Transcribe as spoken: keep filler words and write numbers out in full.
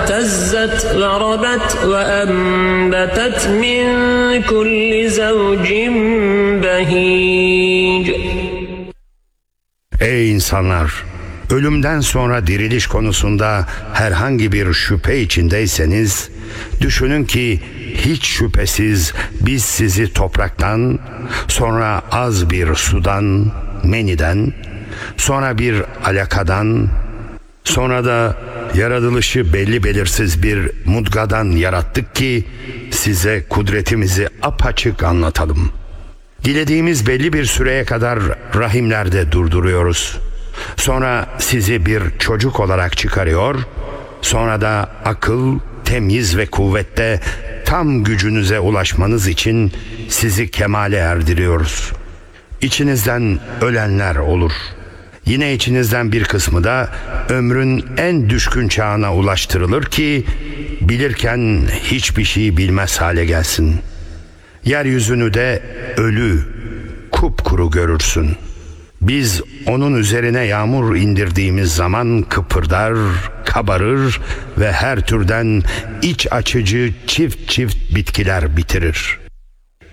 اهتزت وربت وأنبتت من كل زوج بهيج. Ey insanlar! Ölümden sonra diriliş konusunda herhangi bir şüphe içindeyseniz, düşünün ki hiç şüphesiz biz sizi topraktan, sonra az bir sudan, meniden, sonra bir alakadan, sonra da yaratılışı belli belirsiz bir mudgadan yarattık ki size kudretimizi apaçık anlatalım. Dilediğimiz belli bir süreye kadar rahimlerde durduruyoruz. Sonra sizi bir çocuk olarak çıkarıyor, sonra da akıl, temyiz ve kuvvette tam gücünüze ulaşmanız için sizi kemale erdiriyoruz. İçinizden ölenler olur. Yine içinizden bir kısmı da ömrün en düşkün çağına ulaştırılır ki bilirken hiçbir şey bilmez hale gelsin. Yeryüzünü de ölü, kupkuru görürsün. Biz onun üzerine yağmur indirdiğimiz zaman kıpırdar, kabarır ve her türden iç açıcı çift çift bitkiler bitirir.